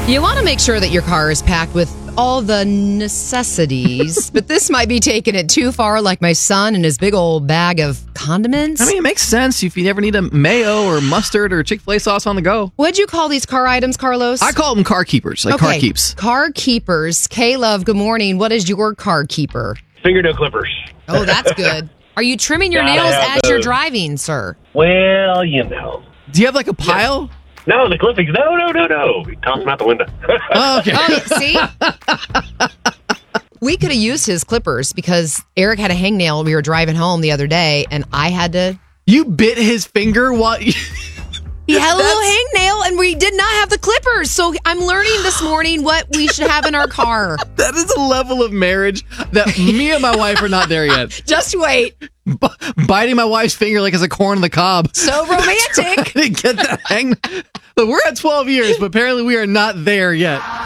You want to make sure that your car is packed with all the necessities, but this might be taking it too far, like my son and his big old bag of condiments. I mean, it makes sense if you never need a mayo or mustard or Chick-fil-A sauce on the go. What'd you call these car items, Carlos? I call them car keepers, like car keeps. Car keepers. K-Love, good morning. What is your car keeper? Fingernail clippers. Oh, that's good. Are you trimming your nails as you're driving, sir? Well, you know. Do you have like a pile? No, the clippings. No. He tossed them out the window. Oh, okay. Oh, see? We could have used his clippers because Eric had a hangnail. We were driving home the other day, and I had to... You bit his finger while... He had a little hangnail, and we did not have the clippers. So I'm learning this morning what we should have in our car. That is a level of marriage that me and my wife are not there yet. Just wait. Biting my wife's finger like it's a corn on the cob. So romantic. Trying to get that hang. Look, we're at 12 years, but apparently we are not there yet.